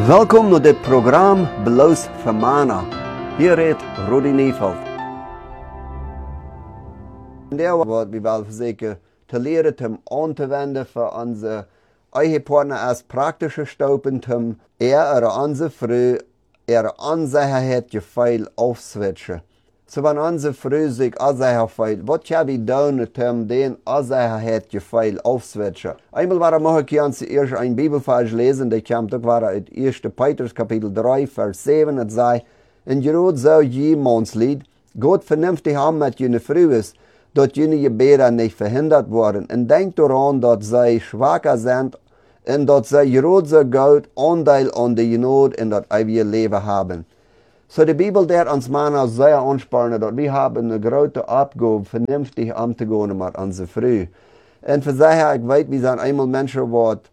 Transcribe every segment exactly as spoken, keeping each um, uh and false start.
Welkom naar dit programma Beloos voor Mana. Hier redt Rudi Nieveld. Daar wordt we wel verzekerd te leren om aan te wenden voor onze eigen partner als praktische stoppen om er oder onze vrouw er onzekerheid je veel afswitchen. So wenn onze vrouw zich onzekerheid, wat gaan we doen om den onzekerheid je veel afswitchen? Einmal war er mag ich uns erst ein Bibelvers lesen, der kommt doch war uit eerste Petrus Kapitel drei, Vers zeven, het zei, en Jerod zou je manslied, Gott vernünftig haben met jene vrouw is, dat jene Gebete nicht verhindert worden, en denk daran, dat zij schwacher sind, en dat zij Jerod so gut Anteil an die Not in dat eeuwige Leben haben. So die Bibel der uns Männer sehr anspornen, dass wir haben eine große Abgabe, vernünftig umzugehen mit unserer Frau. Und für sich, ich weiß, wir sind einmal Menschen,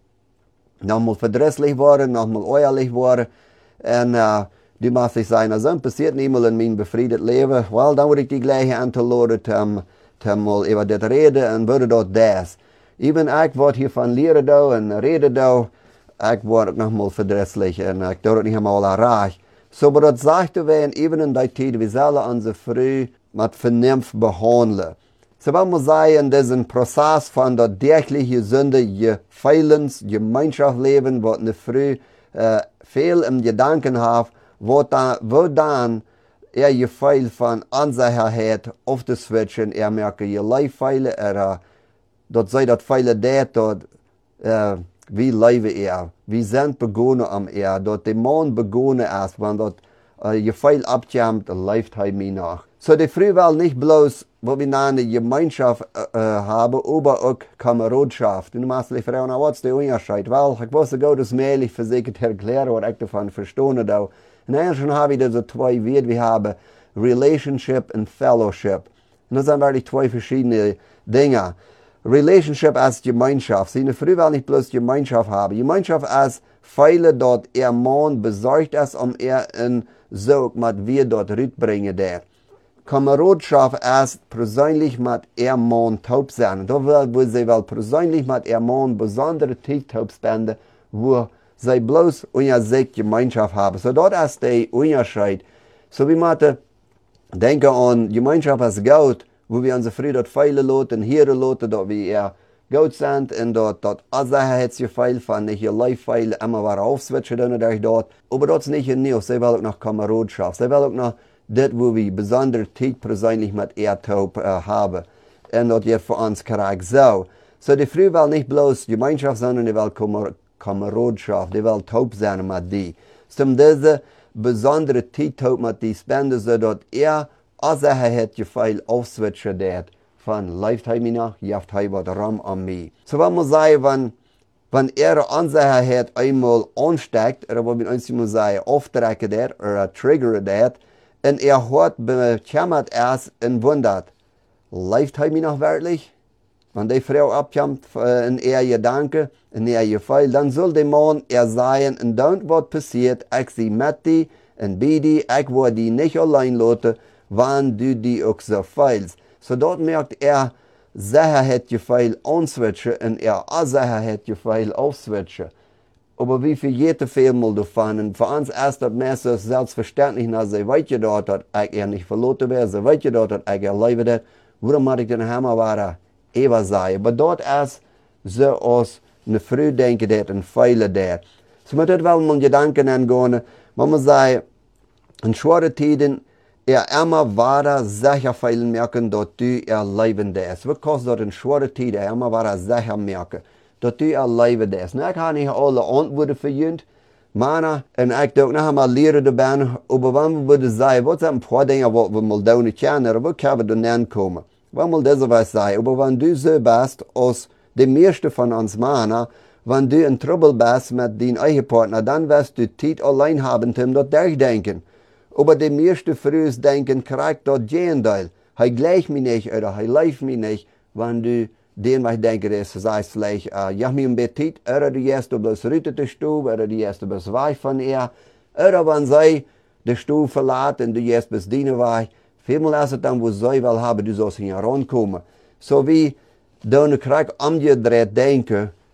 die nochmal verdrisslich waren, nochmal ehrlich waren. Und uh, die muss ich sagen, das passiert nicht mal in meinem befriedet Leben. Well, dann würde ich die gleiche anladen, um, um mal über das reden und würde dort das. Eben ich werde hiervon lehren da und reden da, ich werde nochmal verdrisslich und ich tue das nicht einmal erreicht. So, aber das sagte wir eben in der Zeit, wir sollen unsere Frau mit Vernunft behandeln. So, wenn wir sagen, das ist ein Prozess von der täglichen Sünde, je Feilens, Gemeinschaft leben, wo eine Frau äh, viel im Gedanken hat, wo dann, wo dann er je viel von Unsicherheit auf das Switchen, er merkt, je Leifeile, er, dort sei das Feile dort, dort, äh, wie leben er? Wie sind begonnen am er? Dort der Mann begonnen ist, wenn dort äh, je viel abkommt, läuft er mir nach. So die Frau will nicht bloß, wo wir eine Gemeinschaft äh, haben, aber auch Kameradschaft. Und du musst dich fragen, was ist der Unterschied? Weil ich wusste gut, dass mir ich versichert erklären, was ich davon verstehe. Und dann schon habe ich diese zwei Wörter, wir haben Relationship und Fellowship. Und das sind wirklich zwei verschiedene Dinge. Relationship als Gemeinschaft. Sie Frau will nicht bloß Gemeinschaft haben. Gemeinschaft als Pfeile dort ihr Mann besorgt ist, um er in so mit wir dort rüberbringen der. Kameradschaft ist persönlich mit ihr Mann taub sein. Da will, wo sie will persönlich mit ihr Mann besondere Zeit taub spenden, wo sie bloß unter sich Gemeinschaft haben. So dort ist der Unterschied. So wie man denken an Gemeinschaft als Gott, wo wir unsere Frau dort feilen lassen, hier lassen, dass wir eher gut sind und dort das Unsicherheitsgefühl von nicht ihr Life feilen, immer wieder aufswitchen dann durch dort. Aber das ist nicht genug, sie will auch noch Kameradschaft, sie will auch noch das, wo wir besondere Zeit persönlich mit ihr taub äh, haben. Und das wird für uns korrekt so. So die Frau will nicht bloß Gemeinschaft, sondern die will Kamer Kameradschaft, die will taub sein mit die. So um diese besondere Zeit taub mit die spenden, so dass er Unsicherheit gefühl aufswitchen dort, von läuft er mir nach, jaft er was rum an mich. So wenn man sagen, wenn, wenn er Unsicherheit einmal ansteckt, oder wenn wir uns mal sagen, auftrecken dort, oder triggern dort, und er hat bekämmert erst und wundert, läuft er mir noch wirklich? Wenn die Frau abkommt in ihr Gedanken, in ihr Gefühl, dann soll der Mann er sagen, und dann was passiert, ich sie mit die, und bei die, ich will die nicht allein lassen, wann du die auch so feilst. So dort merkt er Sicherheitsgefühl answitchen und er Unsicherheitsgefühl aufswitchen. Aber wie viel jede Filme davon, und für uns ist das meistens selbstverständlich, dass sie weit gedacht hat, ich er nicht verloren werde, sie weit gedacht hat, ich er leben wird, warum muss ich den Hammer weiter ewig sein? Aber dort ist so aus eine Früh denken, der ein Fehler der. So mit das wollen wir Gedanken angehen, wenn man sagt, in schweren Zeiten, er immer weiter sicher feilen merken, dass du er lebende ist. Was kostet das in schwere Zeit, er immer weiter sicher merken, dass du er lebende ist. Und ich habe nicht alle Antworten für ihn, Männer, und ich denke noch einmal lehren dabei, aber wenn wir würden sagen, was sind ein paar Dinge, die wir mal tun können, oder wo können wir da nennen kommen? Wenn wir das was sagen, aber wenn du so bist, als die meisten von uns Männer, wenn du in Trouble bist mit deinem eigenen Partner, dann wirst du Zeit allein haben, um das durchdenken. Aber die meisten Früh denken, kriegt das Gegenteil. Er gleicht mich nicht oder er läuft mich nicht, wenn du den, was ich denke, das heißt vielleicht, uh, ja, mir ein bisschen Zeit, oder du gehst du bloß rüte die Stube, oder du gehst du bloß weg von ihr, oder wenn sie die Stube verlassen, du gehst bis dienen weg, vielmal ist es dann, wo sie will haben, du sollst hier rankommen. So wie du kriegst umgedreht denken,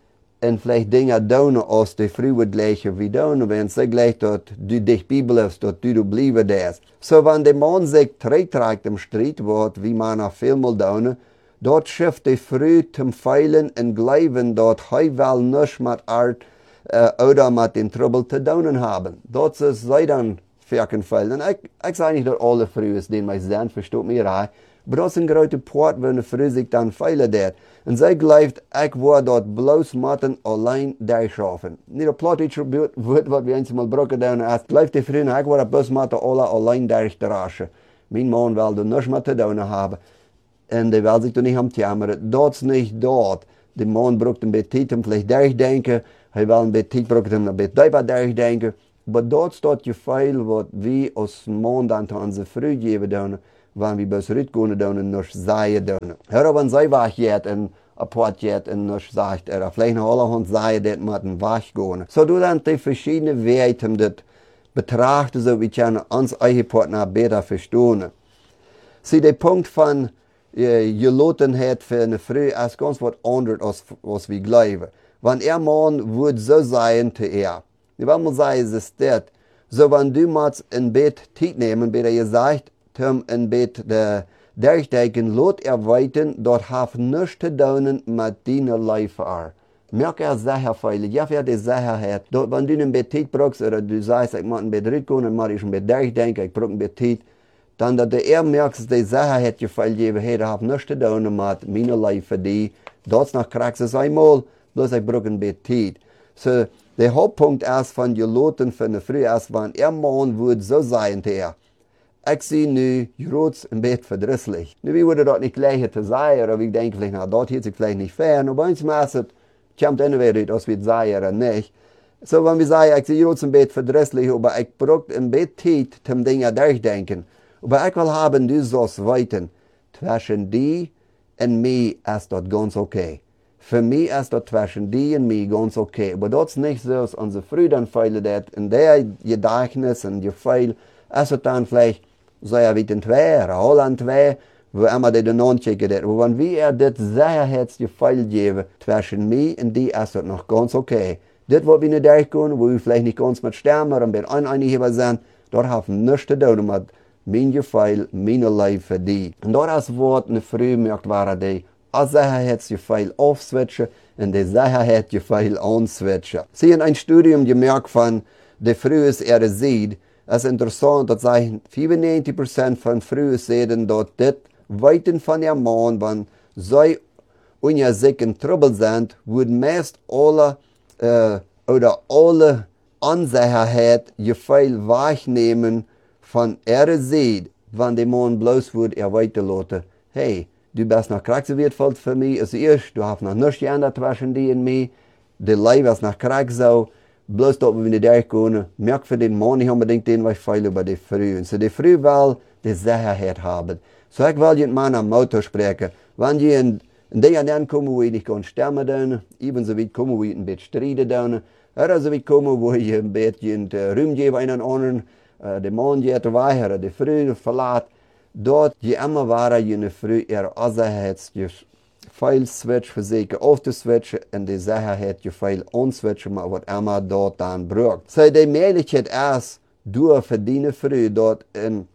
en vielleicht Dinge doen als die Frühe gleiche wie doen, wenn sie gleich dort du dich bibelst, dort du du blieben derst. So wenn der Mann sich trägt im Streit wird, wie man auch vielmal doen, dort schifft die Früh zum Feilen und Glauben, dort heu wel nicht mit Art äh, oder mit den Trouble zu doen haben. Dort ist sie dann verken Feilen. Ich, ich sage nicht, dass alle Früh ist, den wir sehen, versteht mir auch. Aber das ist ein großer Port, wenn eine Früh sich dann feilen der. Und sie glaubt, ich war dort bloß Matten allein durchschaffen. Nicht ein Plattdeutscher Wort, was wir einmal brauchen, dann ist, glaubt die Früh, ich war bloß Matten alle allein durchdraschen. Mein Mann will da nichts mehr zu tun haben. Und der will sich da nicht am Jammern. Dort ist nicht dort. Der Mann braucht ein bisschen Zeit, um vielleicht durchdenken. Er will ein bisschen Zeit brauchen, um ein bisschen tiefer durchdenken. Aber dort steht viel, was wir als Mann dann zu unserer Früh geben, wenn wir bis heute gehen und nicht sagen dürfen. Hör, wenn sie wach geht und ein Port geht und nicht sagt, oder vielleicht noch allerhand sagen, dass man wach gehen. So du dann die verschiedenen Wege, um das betrachten, so wie wir uns eigene Partner besser verstehen. Sie, der Punkt von äh, Gelotenheit für eine Früh ist ganz was anderes, als was wir glauben. Wenn er Mann würde so sein zu er. Ich will mal sagen, es ist das. So, wenn du mal ein Bett Zeit nehmen, wie er gesagt, um ein Bett der durchdenken, lot er weiten, dort hat nichts zu tun mit deiner Leifer. Merk er sicher viel, ja, wer die Sicherheit. Dort, wenn du ein Bett Zeit brauchst, oder du sagst, ich muss ein Bett rückgehen, dann muss ich ein Bett durchdenken, ich brauche ein Bett Zeit, dann, dass du eher merkst, dass die Sicherheit dir viel geben, hey, das hat nichts zu tun mit meiner Leifer, die, dort nach kriegst du es einmal, bloß ich brauche ein Bett Zeit. So, der Hauptpunkt ist von Geloten für eine Früh ist, wenn er Mann würde so sein, der, ich sehe nu, Jurotz im Bett verdrisslich. Nu, wie würde das nicht gleich zu sein, oder wie denke vielleicht, na, dort hielt sich vielleicht nicht fern, aber manchmal ist es, kommt entweder, dass wir es sagen oder nicht. So, wenn wir sagen, ich sehe Jurotz im Bett verdrisslich, aber ich brauche im Bett Zeit, zum Dinge durchdenken. Aber ich will haben, du sollst weiten, zwischen die und mir ist das ganz okay. Für mich ist das zwischen die und mir ganz okay. Aber das ist nicht so, dass unsere Früher feilen, dass in der Gedächtnis und Gefühl, ist es dann vielleicht, so ja wie den zwei, oder Holland zwei, wo immer die den anchecken. Aber wenn wir das Sicherheitsgefühl geben, zwischen mir und die, ist das noch ganz okay. Das, wo wir nicht durchgehen, wo wir vielleicht nicht ganz mit sterben oder mit Eineinigkeit sind, dort haben wir nichts zu tun mit mein Gefühl, meine Leben für die. Und dort ist das Wort eine Früh merkt, war die als Sicherheitsgefühl aufswitchen und das Sicherheitsgefühl answitchen. Sie haben ein Studium gemerkt von der Früh ist er sieht. Es ist interessant, dass fünfundneunzig Prozent von Frühen sehen, dass das Weiten von der Mann, wenn sie unter sich in Trouble sind, würden meist alle äh, oder alle Unsicherheit Gefühl wahrnehmen von er sieht, wenn der Mann bloß würde er weiterlassen. Hey, du bist noch krankgewertvoll für mich, ist ich, du hast noch nichts geändert zwischen dir und mir, der Leib ist noch krank so. Bloß dort, wo wir nicht durchgehen, merkt für den Mann nicht unbedingt den, was ich feile über die Früh. Und so die Früh will die Sicherheit haben. So ich will jetzt mal am Auto sprechen. Wenn ihr in, in den Jahren kommen, wo ich nicht kann sterben kann, ebenso wie kommen, wo ich ein bisschen streiten kann, oder so wie kommen, wo ich ein bisschen Raum gebe einen anderen, äh, der Mann geht weiter, die Früh verlässt, dort, die immer war, jene Früh ihre Sicherheitsgefühl switch für sich aufzuswitchen und die Sicherheit gefeil answitchen, was immer dort dann braucht. So die Möglichkeit ist, du verdienen früh dort in,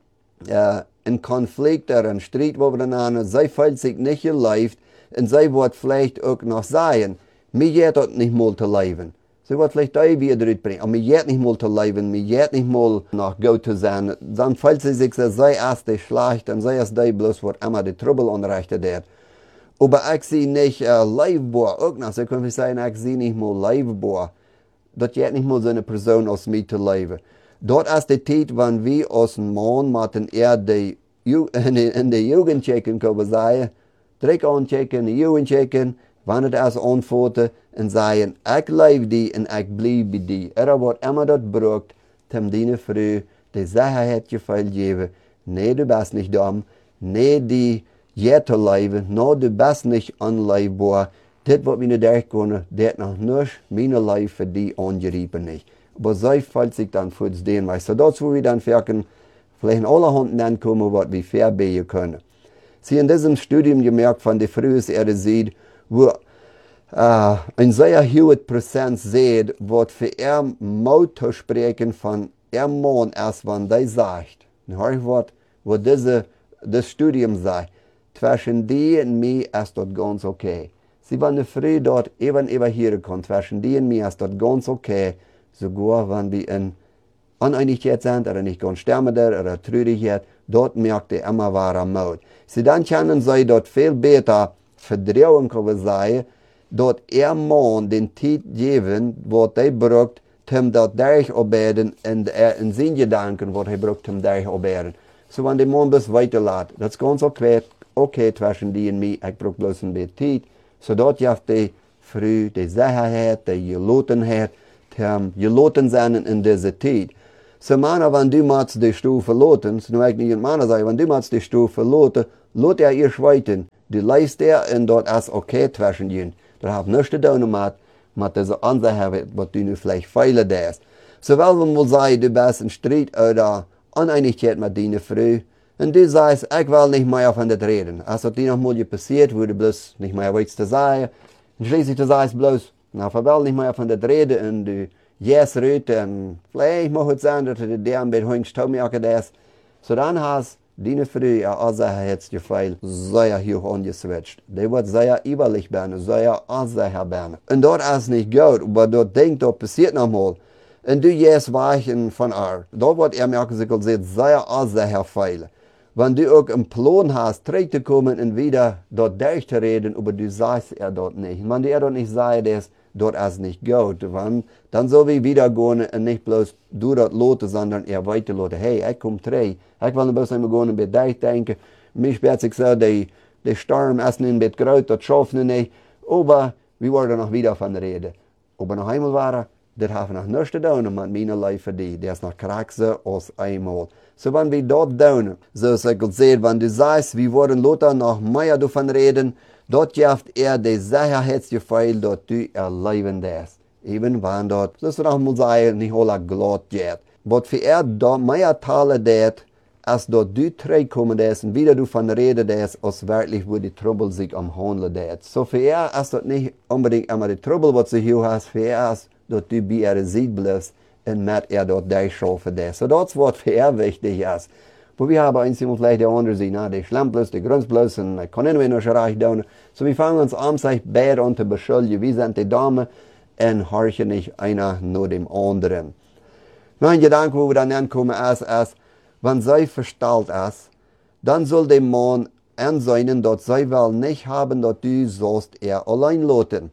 äh, in Konflikt oder in Streit miteinander, sie fühlt sich nicht geleift und sie wird vielleicht auch noch sagen, mir geht das nicht mal zu leben. Sie wird vielleicht auch wieder bringen, aber mir geht nicht mal zu leben, mir geht nicht mal nach gut zu sein. Dann fühlt sie sich, sie ist die schlecht und sie ist die bloß, was immer die Trouble anrichtet hat. Aber ich sehe nicht äh, leibbar, auch noch, so kann ich sagen, ich sehe nicht mal leibbar. Das geht nicht mal so eine Person aus mir zu leben. Dort ist die Zeit, wenn wir als Mann mit er die, in, die, in die Jugend checken, kann man sagen, direkt anchecken, die Jugend checken, wenn es antworten und sagen, ich lebe die und ich bleibe die. Er wird immer das braucht, um deine Früh die Sicherheit gefällt geben. Nee, du bist nicht dumm. Nee, die jette leben, no, du bist nicht unleibbar. Das, was wir nicht durchgehen, das noch nicht meine Leib für die angeriefen nicht. Aber sie fällt sich dann für den, weißt du, dazu wir dann merken, vielleicht in alle Handen dann kommen, was wir verbieten können. Sie in diesem Studium gemerkt, von der frühes Erde sieht, wo uh, ein sehr hohes Prozent sieht, was für er Mut zu sprechen von er Mann erst, wenn der sagt. Hör ich was, wo diese, das Studium sagt. Zwischen die und mir ist das ganz okay. Sie waren früh dort eben überhören können. Zwischen die und mir ist das ganz okay. Sogar wenn wir in Uneinigkeit sind oder nicht ganz sterbendig oder Traurigkeit, dort merkt er immer wahrer Mut. Sie dann können sie dort viel besser vertrauen können sein, dort er Mann den Zeit geben, was er braucht, um dort durcharbeiten und er in seinen Gedanken, was er braucht, um durcharbeiten. So wenn der Mann das weiterlässt, das ist ganz okay, okay zwischen die und mir, ich brauche bloß ein bisschen Zeit, so dort jaft die früh die Sicherheit, die Gelotenheit, um geloten sein in dieser Zeit. So Männer, wenn du mal die Stufe loten, so nur ich nicht Männer sagen, wenn du mal die Stufe loten, lot er ihr schweiten, die leist er und dort ist okay zwischen ihnen. Da hat nichts zu tun mit, mit dieser Ansicht, was du nu vielleicht feilen darfst. So weil wir mal sagen, du bist in Streit oder Uneinigkeit mit deiner Frau, und du sagst, ich will nicht mehr von das reden. Als das dir noch mal passiert, wo du bloß nicht mehr weißt zu sagen, und schließlich du sagst bloß, na, ich will nicht mehr von das reden, und du yes rüte, und vielleicht mag es sein, dass du dir ein bisschen Hungstaumerken hast. So dann hast deine Frau, also hat die Fall sehr hoch angeswitcht. Die wird sehr überlich werden, sehr ansicher werden. Und dort ist nicht gut, aber dort denkt, dort passiert noch mal. Und du jetzt weichen von ihr. Dort wird er merken, sie sieht sehr ansicher Fall. Wenn du auch einen Plan hast, zurückzukommen und wieder dort durchzureden, aber du sagst er dort nicht. Und wenn du er dort nicht sagst, dass dort ist nicht gut, wenn, dann soll wir wieder gehen und nicht bloß du dort loten, sondern er weiter loten. Hey, ich komme drei. Ich will nicht bloß immer gehen und bei dich denken. Mich wird sich so, die, die Sturm ist nicht ein bisschen groß, das schaffen wir nicht. Aber wir wollen noch wieder von reden. Aber noch einmal war, das haben wir noch nichts zu tun mit meiner Life für die. Der ist noch krachser als einmal. So wenn wir dort tun, so ist es gesehen, wenn du sagst, wir wollen Lothar noch mehr davon reden, dort jaft er die Sicherheitsgefühl, dort du erleben darfst. Eben wenn dort, das ist noch mal sagen, nicht alle glatt geht. Was für er dort mehr Teile dort, als dort du zurückkommen darfst und wieder davon reden darfst, als wirklich, wo die Trouble sich am Handeln dort. So für er ist dort nicht unbedingt immer die Trouble, was du hier hast, für er ist, dort du bei er Sieg bleibst, und mit er dort durchschaffen darfst. So das, was für er wichtig ist. Wo wir haben eins vielleicht der andere sehen, na, die schlammt bloß, die grünzt bloß, und ich kann nicht mehr noch reich tun. So wir fangen uns an, sich beide an zu beschuldigen, wir sind die Dame, und horchen nicht einer nur dem anderen. Noch ein Gedanke, wo wir dann ankommen, ist, ist, wenn sie verstellt ist, dann soll der Mann anseinen, dass sie will nicht haben, dass du sollst er allein loten.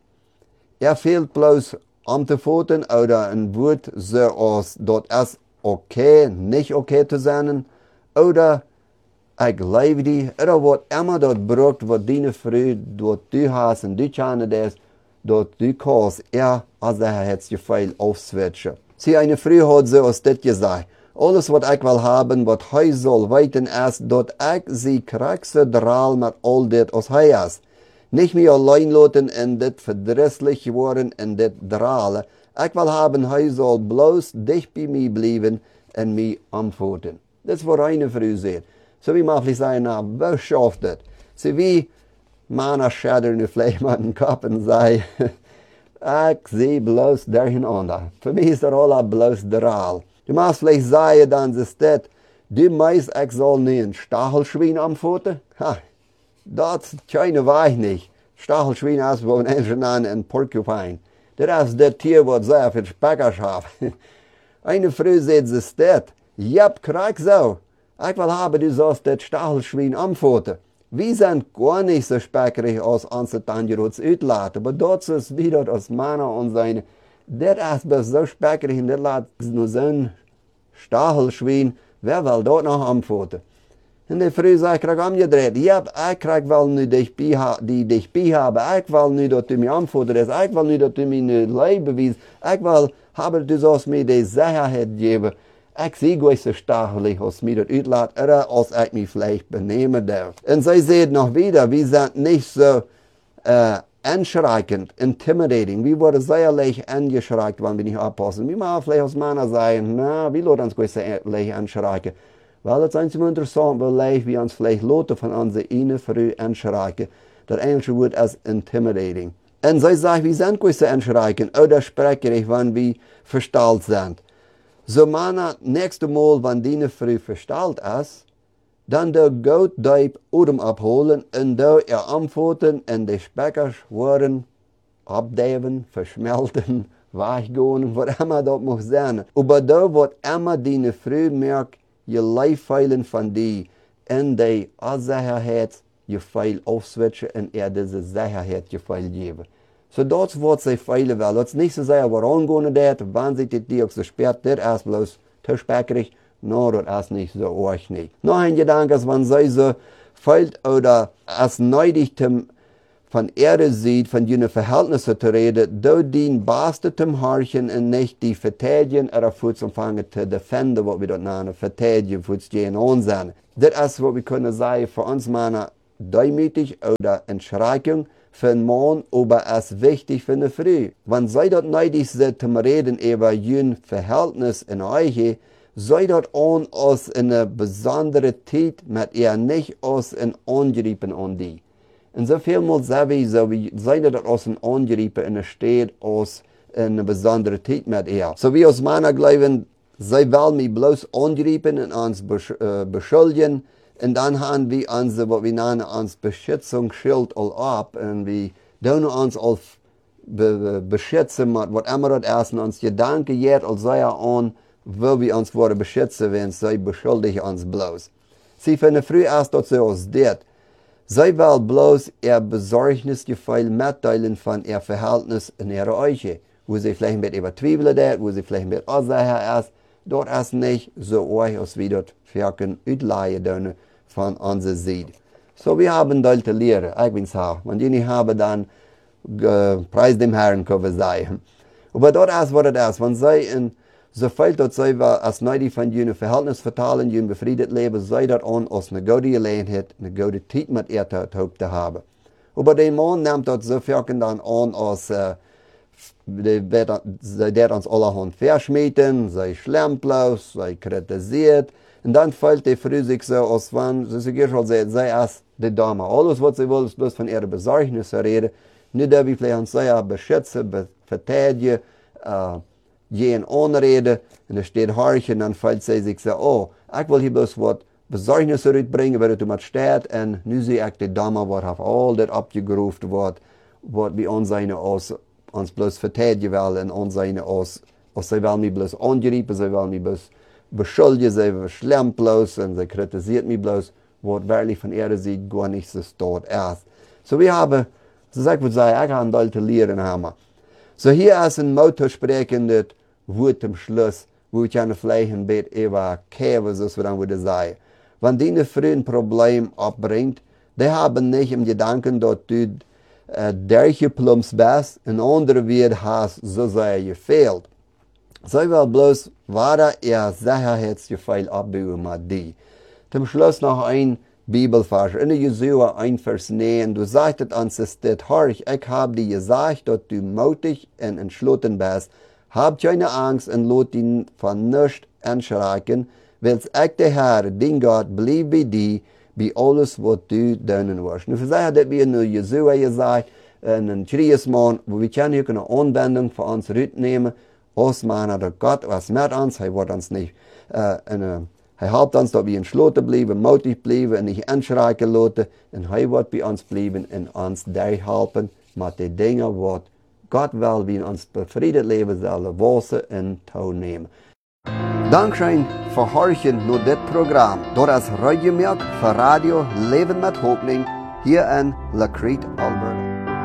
Er fehlt bloß am zu foten oder ein Wort so aus, dort ist okay, nicht okay zu sein, oder ich liebe dich, oder was immer dort braucht, was deine Frau dort du hast und du kennst das, dort du kannst, er also hat das Gefühl aufswitchen. Sie eine Frau hat so aus das gesagt, alles was ich will haben, was he soll weiten ist, dort ich sie kraxe draal mit all das, was he ist. Nicht mehr allein lassen in das verdrisslich geworden in das Drale. Ich will haben, he soll bloß dicht bei mir bleiben und mich antworten. Das ist, was eine Frau sagt. So wie man vielleicht sagen, na, was schafft das? So wie Männer schädern vielleicht mit dem Kopf und sagen, ich sehe bloß durcheinander. Für mich ist das alles bloß Drall. Du musst vielleicht sagen, dann ist das, du meinst, ich soll nicht ein Stachelschwein antworten? Ha. Das keine weiß nicht. Stachelschwein ist wohl ein ein Porcupine. Das ist das Tier, was sehr viel Specker schafft. Eine Frau sagt, es ist das. Jep, krieg so. Ich will haben, du sollst das Stachelschwein antworten. Wir sind gar nicht so speckerig als unsere Tangerots uitlaten. Aber dort ist wieder das Männer und seine. Das ist so speckerig und das lässt nur so ein Stachelschwein. Wer will dort noch antworten? Und die Frau sagt, ich krieg umgedreht. Ja, ich krieg wel nu dich bei, die dich bei haben. Ich will nicht, dass du mich antwortest. Ich will nicht, dass du mir nicht Leid bewiesen. Ich will haben, du sollst mir die Sicherheit geben. Ich sehe gar nicht so stachelig, als mir das auslässt, oder als ich mich vielleicht benehmen darf. Und sie sagt noch wieder, wir sind nicht so äh, anschreckend, intimidating. Wir wurden sehr leicht angeschreckt, wenn wir nicht abpassen. Wir machen vielleicht als Männer sagen, na, wir lassen uns gar nicht so leicht anschrecken. Weil es ist interessant, weil wir uns vielleicht Leute von unserer eine Frau anschrecken. Das englische Wort ist intimidating. En zij zeggen, wie zijn kwestie enschrijken, oder sprekerig, wanneer we verstald zijn. So mana, nächste Mal, wenn die früh verstalt ist, dann der Gott deib Odem abholen und da er antworten und die Speckers worden abdeven, verschmelten, weggehen, was immer das muss sein. Aber da wird immer die früh merkt, je Leifeilen von die in die Unsicherheit, je viel aufswitchen und er diese Sicherheit je viel geben. So dat wordt zij veilig wel. Dat is niet zo zeggen, waarom gaan dat, wanneer zit dit die ook zo spät, dit is bloos te speckerig, no, dat is niet zo erg niet. Nog een gedanke is, wanneer zij zo feilt oder als neidig tem van Erde ziet, van jene Verhältnisse te reden, do dien beste tem harchen en niet die vertedigen, er voets ontvangen te defenden, wat we dat namen, vertedigen, voets geen onzijn. Dit is wat we kunnen zeggen, voor ons mannen, duimütig oder Entschreckung, für einen Mann, aber es ist wichtig für eine Frau. Wenn sie dort neidig sind, zum Reden über ein Verhältnis in euch, sei dort an aus in eine besondere Zeit mit ihr, nicht aus in Angriffen an die. Und so vielmal sage ich, so wie sei dort aus in Angriffen in der Stadt, aus in eine besondere Zeit mit ihr. So wie aus meiner Glauben, sie will mich bloß angriffen und uns beschuldigen. Und dann haben wir unser, was wir nennen, uns Beschützungsschild all ab. Und wir tun uns all be, be, beschützen mit was immer das ist. Und uns Gedanken jetzt als sei an, wo wir uns wollen beschützen, wenn sie beschuldigen uns bloß. Sie finden früh erst, dass sie uns das. Sie will bloß ihr Besorgnisgefühl mitteilen von ihr Verhältnis in ihrer Eiche. Wo sie vielleicht mit übertweifeln das, wo sie vielleicht mit unsicher ist. Dort ist nicht so arg, als wir dort wirken, utleihen dürfen von unserer Seite. So, wir haben dort zu lernen, ich bin so. Wenn die nicht haben, dann äh, preis dem Herrn, können wir sagen. Aber dort ist, was das ist. Wenn sie in so viel dort sie als neidig von jenen Verhältnis vertalen, jenen befriedet leben, sei dort an, als eine gute Gelegenheit, eine gute Zeit mit ihr zu haben. Aber der Mann nimmt dort so viel dann an, als äh, sie wird uns allerhand verschmieden, sie schlemmt bloß, sie kritisiert. Und dann fällt die Frau sich so, als wenn sie sich schon sagt, sie ist die Dame. Alles, was sie will, ist bloß von ihren Besorgnissen reden. Nicht, dass wir vielleicht uns sehr beschützen, be verteidigen, äh, jeden anreden. Und da steht Harchen, dann fällt sie sich so, oh, ich will hier bloß was Besorgnisse rüberbringen, weil du mit steht. Und nun sehe ich die Dame, was auf all das abgerufen wird, was wir uns seine aus, uns bloß verteidigen wollen und uns seine aus, aus sie wollen mich bloß angreifen, sie wollen mich bloß beschuldigen, sie schlemmt bloß und sie kritisiert mich bloß, was wirklich von ihrer Seite gar nicht so dort ist. So wir haben, so ich würde sagen, ich habe ein lernen haben. So hier ist ein Motto sprechendes Wort am Schluss, wo ich eine vielleicht ein bisschen über Käfer, so wir dann würde sagen. Wenn die eine Frau ein Problem abbringt, die haben nicht im Gedanken, dass du äh, derche Plums bist, ein anderer wird hast, so sehr gefehlt. So will bloß weiter ihr Sicherheitsgefühl abbauen mit die. Zum Schluss noch ein Bibelvers. In Jesua eins Vers neun. Du sagtest uns, es steht, horch, ich habe dir gesagt, dass du mutig und entschlossen bist. Hab keine Angst und lot ihn von nichts erschrecken, weil ich der Herr, dein Gott, blieb bei dir, bei alles, was du tun wirst. Nu verzeih dat we in Jesua gesagt, in een Triesman, wo wir können hier eine Anwendung für uns rübernehmen. Ons meinen, dass Gott was mit uns, er wird uns nicht, äh, eine, er helpt uns, dass wir entschlossen bleiben, mutig bleiben und nicht anschrecken lassen. Und er wird bei uns bleiben und uns dabei helfen mit den Dingen, die Gott will, wie uns befriedet leben sollen, wassen und tun nehmen. Dankeschön für Horchen nur das Programm. Dort ist Radio Milk für Radio Leben mit Hoffnung hier in La Crete, Alberta.